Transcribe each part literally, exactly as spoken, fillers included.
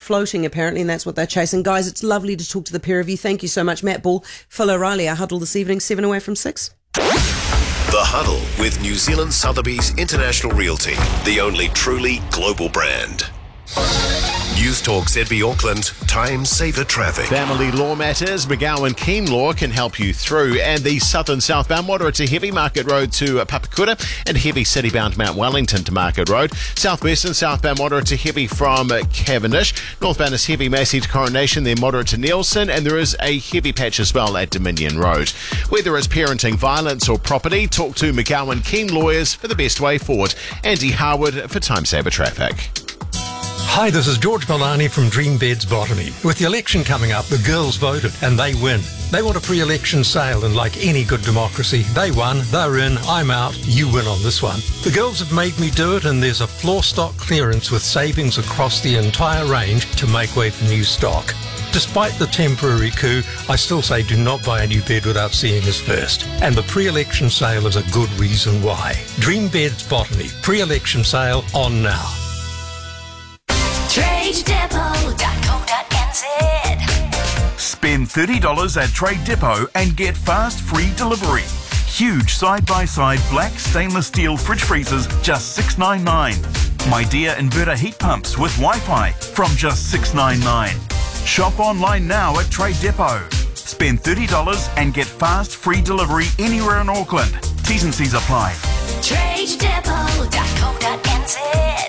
floating, apparently, and that's what they're chasing. Guys, it's lovely to talk to the pair of you. Thank you so much. Matt Ball, Phil O'Reilly, our huddle this evening, seven away from six. The Huddle with New Zealand Sotheby's International Realty, the only truly global brand. News Talk Z B Auckland, Time Saver Traffic. Family law matters, McGowan Keen Law can help you through. And the southern southbound moderate to heavy Market Road to Papakura and heavy citybound Mount Wellington to Market Road. Southwest and southbound moderate to heavy from Cavendish. Northbound is heavy Massey to Coronation, then moderate to Nielsen, and there is a heavy patch as well at Dominion Road. Whether it's parenting, violence or property, talk to McGowan Keen Lawyers for the best way forward. Andy Harwood for Time Saver Traffic. Hi, this is George Milani from Dream Beds Botany. With the election coming up, the girls voted and they win. They want a pre-election sale, and like any good democracy, they won, they're in, I'm out, you win on this one. The girls have made me do it, and there's a floor stock clearance with savings across the entire range to make way for new stock. Despite the temporary coup, I still say do not buy a new bed without seeing us first. And the pre-election sale is a good reason why. Dream Beds Botany, pre-election sale on now. trade depot dot co dot n z. Spend thirty dollars at Trade Depot and get fast free delivery. Huge side-by-side black stainless steel fridge freezers, just six dollars ninety-nine. My Dear inverter heat pumps with Wi-Fi from just six dollars ninety-nine. Shop online now at Trade Depot. Spend thirty dollars and get fast free delivery anywhere in Auckland. T's and C's apply. trade depot dot co dot n z.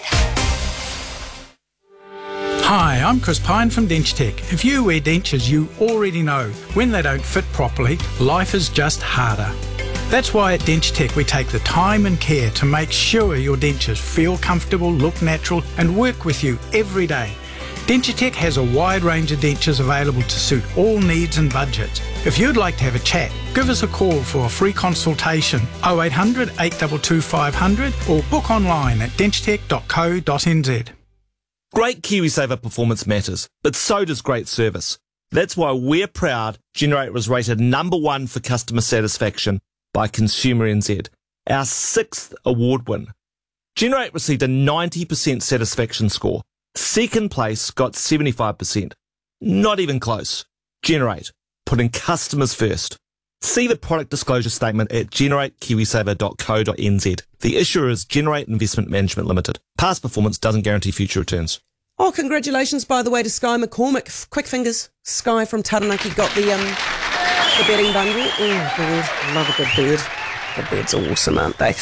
Hi, I'm Chris Pine from DentureTech. If you wear dentures, you already know when they don't fit properly, life is just harder. That's why at DentureTech we take the time and care to make sure your dentures feel comfortable, look natural, and work with you every day. DentureTech has a wide range of dentures available to suit all needs and budgets. If you'd like to have a chat, give us a call for a free consultation, oh eight hundred, eight two two, five hundred, or book online at dentutech dot co dot n z. Great KiwiSaver performance matters, but so does great service. That's why we're proud Generate was rated number one for customer satisfaction by Consumer N Z, our sixth award win. Generate received a ninety percent satisfaction score. Second place got seventy-five percent. Not even close. Generate, putting customers first. See the product disclosure statement at generate kiwisaver dot co dot n z. The issuer is Generate Investment Management Limited. Past performance doesn't guarantee future returns. Oh, congratulations, by the way, to Sky McCormick. Quick fingers. Sky from Taranaki got the um the bedding bundle. Oh, God, love a good bed. The beds are awesome, aren't they?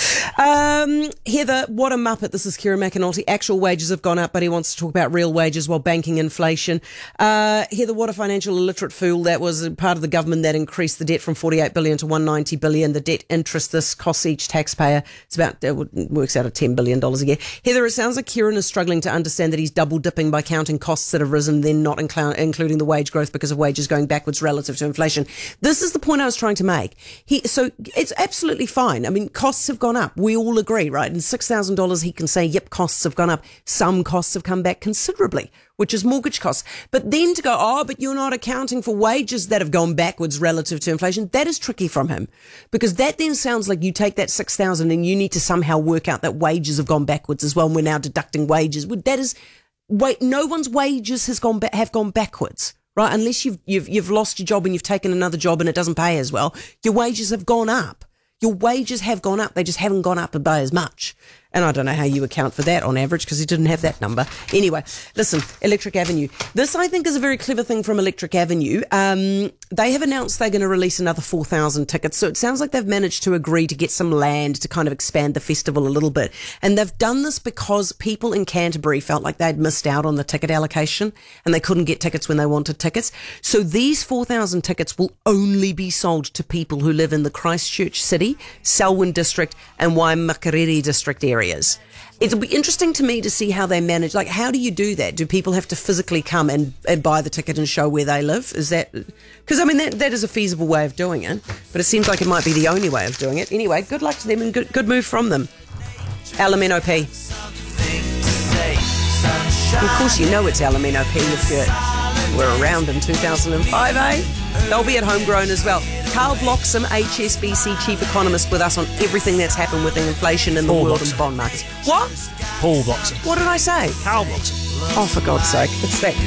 Um, Heather, what a muppet. This is Kira McAnulty. Actual wages have gone up, but he wants to talk about real wages while banking inflation. Uh, Heather, what a financial illiterate fool. That was part of the government that increased the debt from forty-eight billion dollars to one hundred ninety billion dollars. The debt interest this costs each taxpayer. It's about, it works out at ten billion dollars a year. Heather, it sounds like Kieran is struggling to understand that he's double dipping by counting costs that have risen, then not incl- including the wage growth because of wages going backwards relative to inflation. This is the point I was trying to make. He, so it's absolutely fine. I mean, costs have gone up. We all agree, right? And six thousand dollars, he can say, yep, costs have gone up. Some costs have come back considerably, which is mortgage costs. But then to go, oh, but you're not accounting for wages that have gone backwards relative to inflation, that is tricky from him. Because that then sounds like you take that six thousand and you need to somehow work out that wages have gone backwards as well, and we're now deducting wages. That is, wait, no one's wages has gone ba- have gone backwards. Right? Unless you've, you've, you've lost your job and you've taken another job and it doesn't pay as well, your wages have gone up. Your wages have gone up. They just haven't gone up by as much. And I don't know how you account for that on average because he didn't have that number. Anyway, listen, Electric Avenue. This, I think, is a very clever thing from Electric Avenue. Um, they have announced they're going to release another four thousand tickets. So it sounds like they've managed to agree to get some land to kind of expand the festival a little bit. And they've done this because people in Canterbury felt like they'd missed out on the ticket allocation and they couldn't get tickets when they wanted tickets. So these four thousand tickets will only be sold to people who live in the Christchurch City, Selwyn District and Waimakariri District areas. It'll be interesting to me to see how they manage. Like, how do you do that? Do people have to physically come and, and buy the ticket and show where they live? Is that... Because, I mean, that, that is a feasible way of doing it, but it seems like it might be the only way of doing it. Anyway, good luck to them and good, good move from them. L M N O P. Of course, you know it's L M N O P if you were around in two thousand five, eh? They'll be at Homegrown as well. Carl Bloxham, H S B C chief economist, with us on everything that's happened with the inflation in the Paul world Bloxham. and bond markets. What? Paul Bloxham. What did I say? Carl Bloxham. Oh, for God's sake. It's that